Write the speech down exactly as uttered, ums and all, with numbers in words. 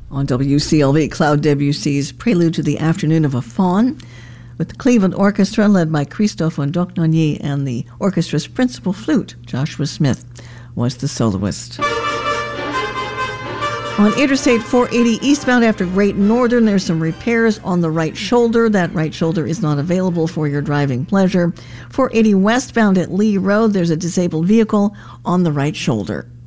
On W C L V, Claude Debussy's Prelude to the Afternoon of a Faun, with the Cleveland Orchestra led by Christophe Ndoknonyi, and the orchestra's principal flute, Joshua Smith, was the soloist. On Interstate four eighty eastbound after Great Northern, there's some repairs on the right shoulder. That right shoulder is not available for your driving pleasure. four eighty westbound at Lee Road, there's a disabled vehicle on the right shoulder.